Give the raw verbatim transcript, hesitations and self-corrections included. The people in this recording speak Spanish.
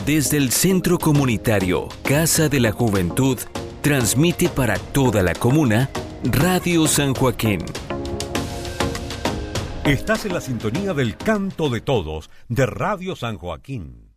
Desde el Centro Comunitario Casa de la Juventud, transmite para toda la comuna Radio San Joaquín. Estás en la sintonía del Canto de Todos de Radio San Joaquín.